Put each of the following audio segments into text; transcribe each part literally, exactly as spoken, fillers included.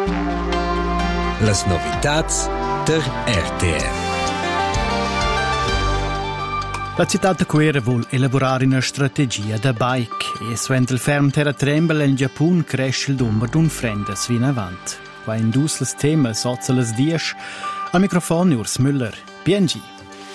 Las novitats der R T R. La città de Quera vuol elaborare una strategia da bike e suent il ferm terra trembel in Giappun cresce il numero d'un frendes vin avant. Qua indus les temas sozza les dies, al microfono Urs Müller, P N G.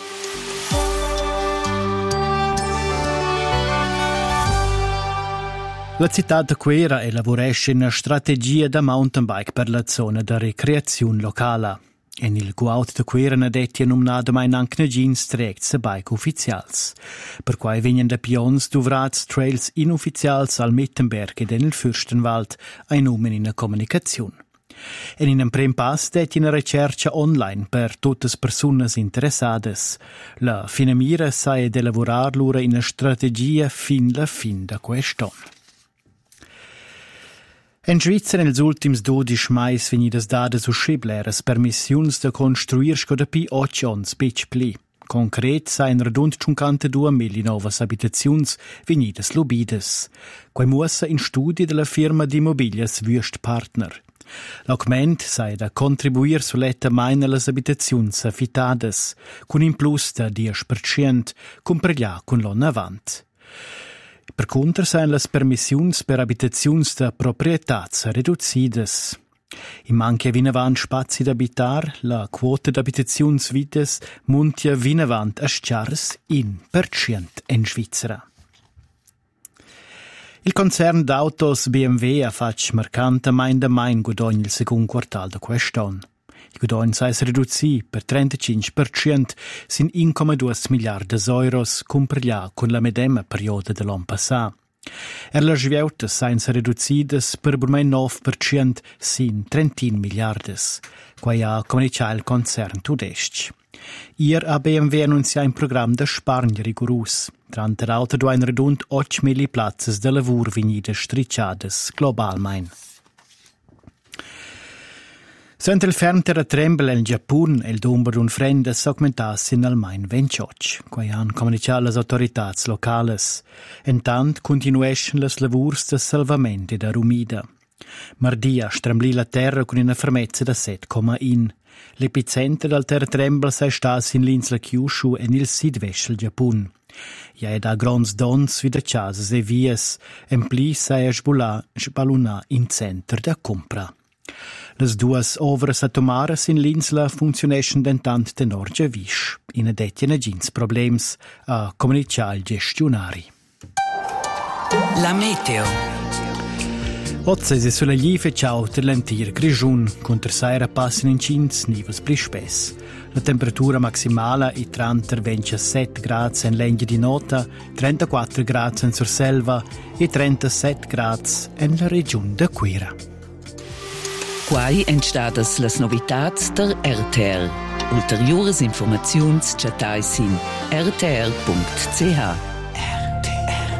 La città de Quera elaboresce una strategia da mountain bike per la zona da recreazione locale. En il guaut de Quera ne detti nominada mai anche gins trägt bike ufficials. Per quai venien da pions duvrats trails inufficials al Mittenberg ed en il Fürstenwald ein numen in a comunicazione. En in un prim pass detti una ricerca online per tutte le persone interessate. La fine mira sai ed elaborar lura in a strategia fin la fin da quest'anno. In Svizzera negli ultimi dodici mais venidas dadas uscibleras permissiuns da construir sco da pi otto ans bec pli. Concret sain redund cinquantadue mila novas abitaziuns venidas lubidas. Quai muossa in studi della firma di immobilias Wüst Partner. L'augment sai da contribuir sull'etta maina las abitaziuns affitadas, cun in plus da dieci per cento, compreglià cun l'on avant. Per contra sain las permissiuns per abitaziuns da proprietats reduzidas. I manca vinavant spazi d'abitar, la quota d'abitaziuns vides muntia vinavant a sciars in per cent en Svizzera. Il concern d'autos B M W ha fatto marcanta main da main guadagno il secondo quartal da quest'anno. Il guadagno sai riduzzi per trentacinque per cento sin uno virgola due miliardi euros compreglià con la medema perioda dell'anno passato. Er la sveuta sain riduzidas per ormai nove per cento sin trentin miliardi, quai ha comunicato il concern tudesc. Ier ha B M W annunziato un programma da spargno rigorus. Trante l'auto duain redund otto mila plazzas de lavur venidas stricciadas globalmein. Suent il ferm terra trembel in Giappun il numero d'un frendes augmentas in almain ventotto, quai han comunicato las autoritats locales. Intant continueschen las lavurs de salvamento da rumida. Mardia stremblì la terra con una fermezza da sette virgola uno. L'epicentro del terra trembel sei stas in l'insula Kyushu e nel sud-vest del Giappun. Ja da grons dons wie de casas e vias, en pli sei a sbalunà in center da compra. Les duas ovras atomaras in l'insula funzioneschen dentant de norgia visch, in adettiene gins problems a comunicar il gestionari. La meteo. Oggi si sulla lieve ciao per l'antir grigiun, contra sera passano in cins nivels pli spess. La temperatura maximale è trenta ventisette gradi in Lenghi di Nota, trentaquattro gradi in Surselva e trentasette gradi in la regione de Quera. Quai entstadas las novitats der R T R. Ulteriores informaziuns chatais in r t r punct c h. R T R.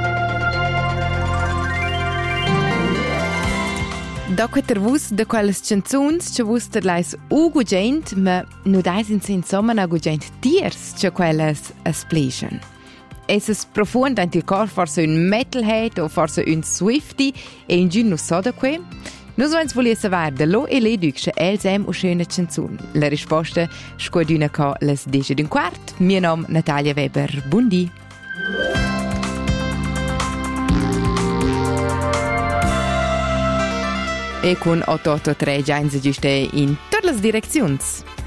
Dopo ter vus de quelles canzuns che vus ter lais ugu gent, ma nu dais in sin sommer ugu gent tiers che quelles esplation. Es es profund ant il cor forse un metalhead o forse un Swiftie e in giun nu so da que. Nus vols volia savoir de lo e le duc che els hem o schöne canzun. La risposta sco d'una co les dieci d'un quart. Mio nom Natalia Weber. Buondì. E con otto otto tre già in giuste in tutte le direzioni.